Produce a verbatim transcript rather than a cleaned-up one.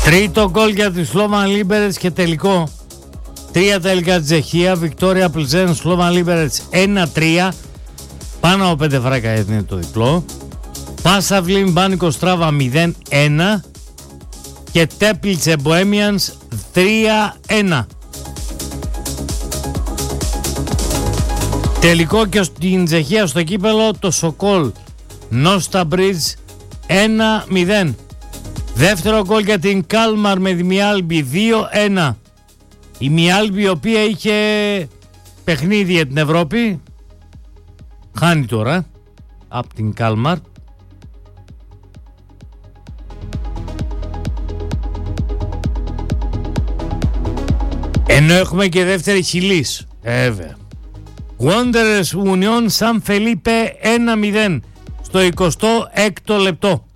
Τρίτο γκολ για τη Slovan Liberec και τελικό. Τρία τελικά Τσεχία, Βικτόρια Πλζέν, Slovan Liberec ένα τρία. Πάνω από πέντε φράκα είναι το διπλό. Πάσαβλιν Μπάνικο Στράβα μηδέν ένα. Και Τέπλιτσε Bohemians τρία ένα. Τελικό και στην Τσεχία στο κύπελο το Σοκόλ Νόστα Μπριτζ ένα μηδέν. Δεύτερο γκολ για την Κάλμαρ με τη Μιάλμπι δύο ένα. Η Μιάλμπι η οποία είχε παιχνίδι για την Ευρώπη χάνει τώρα από την Κάλμαρ. Ενώ έχουμε και δεύτερη Χιλής. Βέβαια. Wanderers Union San Felipe ένα μηδέν στο εικοστό έκτο λεπτό.